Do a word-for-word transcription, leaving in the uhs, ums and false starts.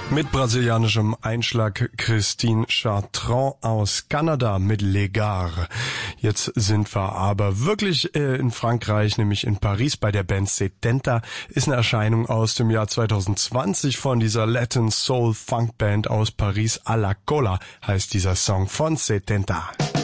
Mit brasilianischem Einschlag Christine Chartrand aus Kanada mit Les Gares. Jetzt sind wir aber wirklich äh, in Frankreich, nämlich in Paris bei der Band Setenta. Ist eine Erscheinung aus dem Jahr zwanzig zwanzig von dieser Latin Soul Funk Band aus Paris. A la Cola heißt dieser Song von Setenta.